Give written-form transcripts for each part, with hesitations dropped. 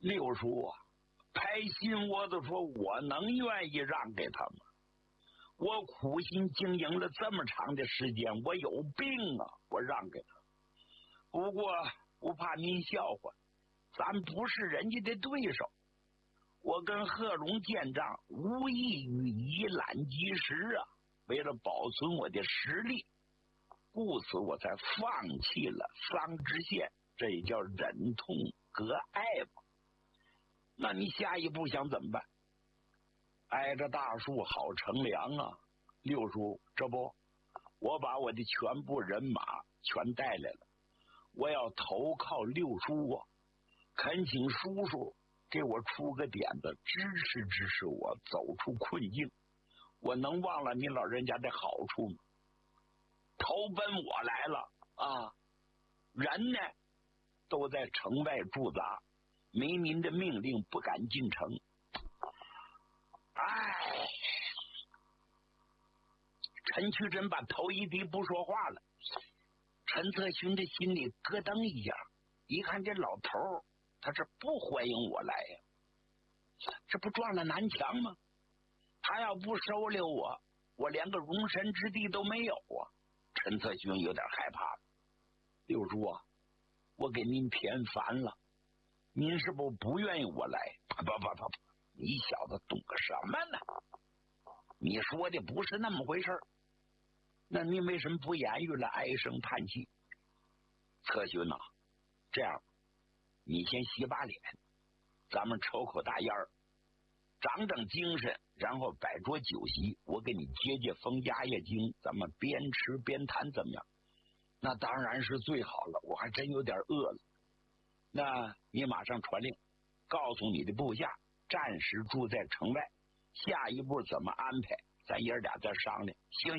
六叔啊，拍心窝子说，我能愿意让给他吗？我苦心经营了这么长的时间，我有病啊！我让给他。不过不怕您笑话，咱不是人家的对手。我跟贺龙见账，无异于以卵击石啊！为了保存我的实力，故此我才放弃了桑知县，这也叫忍痛割爱吧。那你下一步想怎么办？挨着大树好乘凉啊！六叔，这不，我把我的全部人马全带来了，我要投靠六叔啊！恳请叔叔给我出个点子，支持我走出困境。我能忘了你老人家的好处吗？投奔我来了啊！人呢都在城外驻扎，没您的命令不敢进城。哎，陈渠珍把头一低不说话了。陈策勋的心里咯噔一下，一看这老头他是不欢迎我来呀，这不撞了南墙吗？他要不收留我，我连个容身之地都没有啊！陈策勋有点害怕了。六叔啊，我给您添烦了，您是不是不愿意我来？不，你小子懂个什么呢？你说的不是那么回事，那你为什么不言语了？唉声叹气。策勋啊，这样，你先洗把脸，咱们抽口大烟儿，长长精神，然后摆桌酒席，我给你解解风压压惊，咱们边吃边谈，怎么样？那当然是最好了，我还真有点饿了。那你马上传令，告诉你的部下暂时住在城外，下一步怎么安排，咱爷俩再商量。行。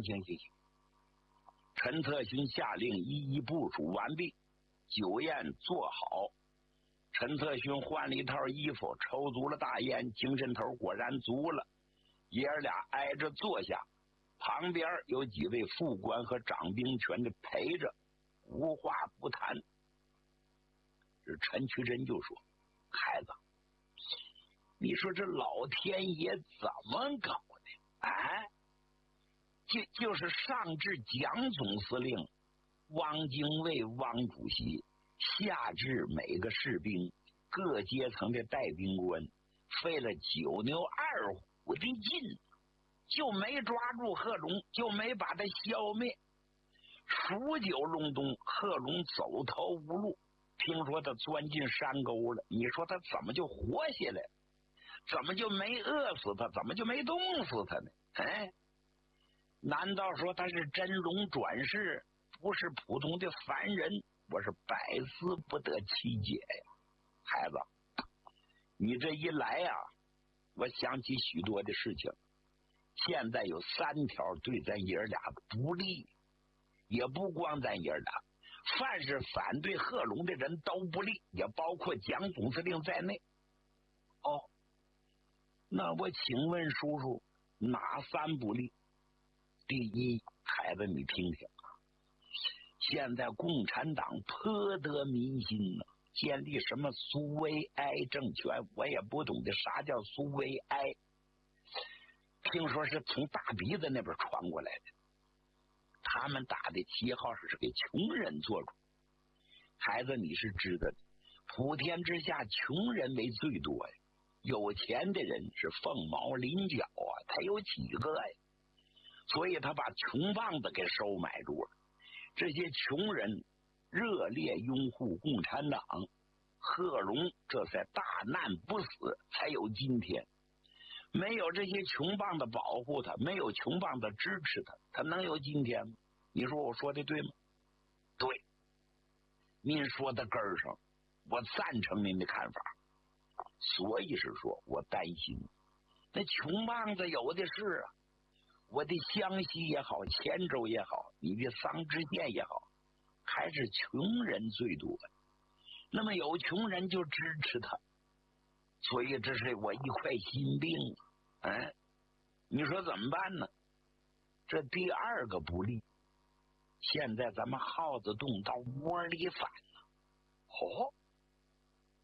陈策勋下令一一部署完毕，酒宴做好。陈策勋换了一套衣服，抽足了大烟，精神头果然足了。爷儿俩挨着坐下，旁边有几位副官和长兵全都陪着，无话不谈。这陈渠珍就说：“孩子，你说这老天爷怎么搞的？啊，就是上至蒋总司令汪精卫汪主席，下至每个士兵各阶层的带兵官，费了九牛二虎的劲，就没抓住贺龙，就没把他消灭。数九隆冬，贺龙走投无路，听说他钻进山沟了，你说他怎么就活下来？怎么就没饿死他？怎么就没冻死他呢？哎，难道说他是真龙转世，不是普通的凡人？我是百思不得其解呀！孩子，你这一来呀，我想起许多的事情。现在有3条对咱爷俩不利，也不光咱爷俩，凡是反对贺龙的人都不利，也包括蒋总司令在内。哦，那我请问叔叔，哪3不利？第一，孩子你听听啊，现在共产党颇得民心啊，建立什么苏维埃政权，我也不懂得啥叫苏维埃，听说是从大鼻子那边传过来的。他们打的旗号是给穷人做主。孩子你是知道的，普天之下穷人为最多呀，有钱的人是凤毛麟角啊，他有几个呀？所以他把穷棒子给收买住了。这些穷人热烈拥护共产党，贺龙这才大难不死，才有今天。没有这些穷棒子保护他，没有穷棒子支持他，他能有今天吗？你说我说的对吗？对，您说到根儿上，我赞成您的看法。所以是说我担心那穷棒子有的是啊，我的湘西也好，黔州也好，你的桑植县也好，还是穷人最多。那么有穷人就支持他，所以这是我一块心病。你说怎么办呢？这第2个不利，现在咱们耗子洞到窝里反了。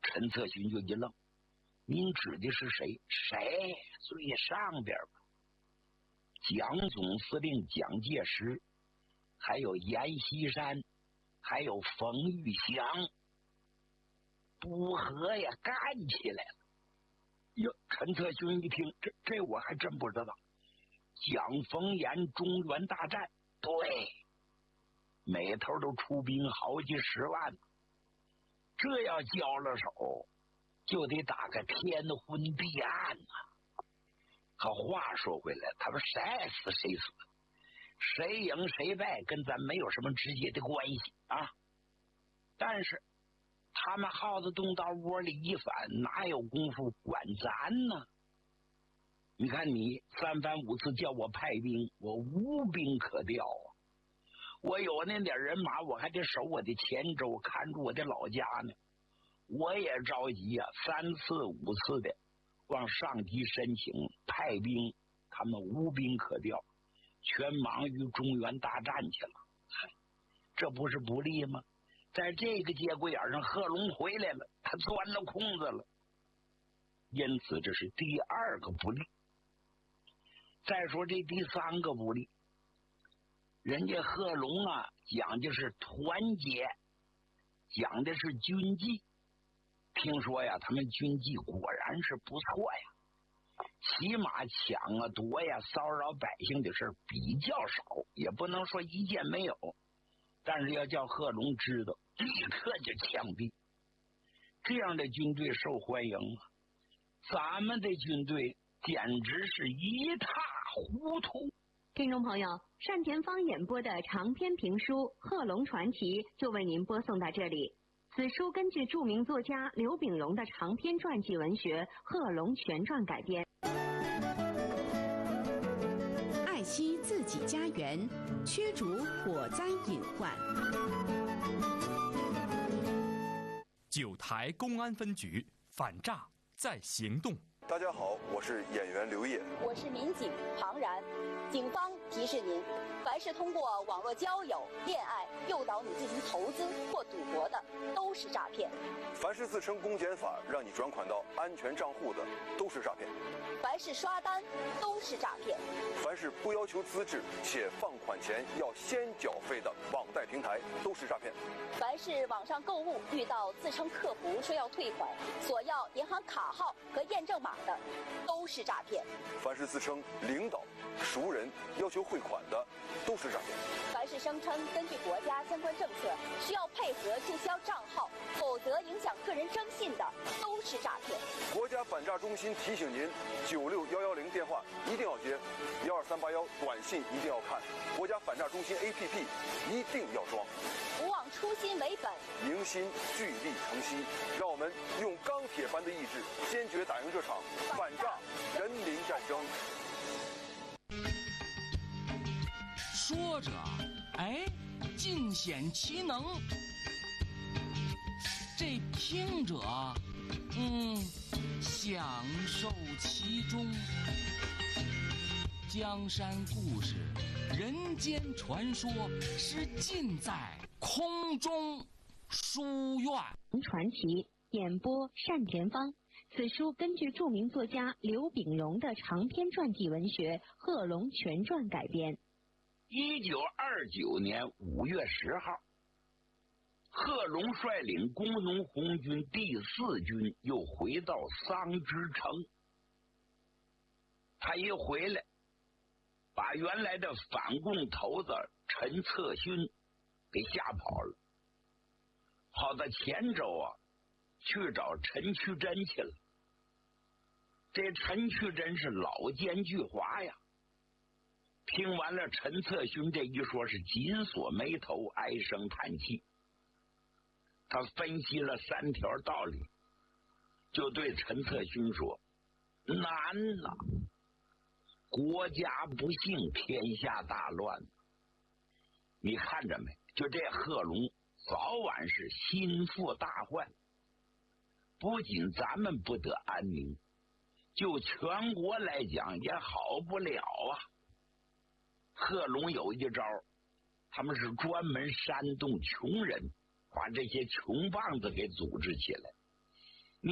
陈策勋就一愣：“您指的是谁？谁？最上边吧？蒋总司令蒋介石，还有阎锡山，还有冯玉祥。不和呀，干起来了！”哟，陈策勋一听，这我还真不知道。蒋冯阎中原大战，对，每头都出兵好几十万，这要交了手，就得打个天昏地暗呐。可话说回来，他们谁死谁死，谁赢谁败跟咱没有什么直接的关系啊。但是他们耗子洞到窝里一反，哪有功夫管咱呢？你看你三番五次叫我派兵，我无兵可调啊！我有那点人马，我还得守我的前州，看住我的老家呢。我也着急呀，3次5次的往上级申请派兵，他们无兵可调，全忙于中原大战去了。这不是不利吗？在这个节骨眼上，贺龙回来了，他钻了空子了，因此这是第2个不利。再说这第3个不利，人家贺龙啊讲的是团结，讲的是军纪。听说呀，他们军纪果然是不错呀，起码抢啊夺呀骚扰百姓的事比较少，也不能说一件没有，但是要叫贺龙知道，立刻就枪毙。这样的军队受欢迎啊，咱们的军队简直是一塌糊涂。 听众朋友，单田芳演播的长篇评书《贺龙传奇》就为您播送到这里。此书根据著名作家刘秉荣的长篇传记文学《贺龙全传》改编。 爱惜自己家园，驱逐火灾隐患。 9台公安分局反诈在行动。 大家好，我是演员刘烨， 我是民警庞然。警方提示您，凡是通过网络交友、恋爱诱导你进行投资或赌博的，都是诈骗； 凡是自称公检法让你转款到安全账户的，都是诈骗； 凡是刷单，都是诈骗； 凡是不要求资质且放款前要先缴费的网贷平台，都是诈骗； 凡是网上购物遇到自称客服说要退款，索要银行卡号和验证码的，都是诈骗； 凡是自称领导、熟人要求汇款的，都是诈骗； 凡是声称根据国家相关政策需要配合注销账号，否则影响个人征信的，都是诈骗。 国家反诈中心提醒您，96110电话一定要接，12381短信一定要看，国家反诈中心 APP 一定要装。 不忘初心为本， 迎新聚力成西，让我们用钢铁般的意志，坚决打赢这场反诈人民战争。 说着，哎，尽显其能；这听着，享受其中。江山故事、人间传说，是尽在空中书院。 传奇演播单田芳。此书根据著名作家刘秉荣的长篇传记文学《贺龙全传》改编。 1929年5月10号，贺龙率领工农红军第4军又回到桑植城。他一回来，把原来的反共头子陈策勋给吓跑了，跑到黔州啊，去找陈渠珍去了。这陈渠珍是老奸巨猾呀。听完了陈策勋这一说，是紧锁眉头，唉声叹气。他分析了3条道理，就对陈策勋说：“难呐，国家不幸，天下大乱。你看着没？就这贺龙早晚是心腹大患，不仅咱们不得安宁，就全国来讲也好不了啊。”贺龙有一招，他们是专门煽动穷人，把这些穷棒子给组织起来，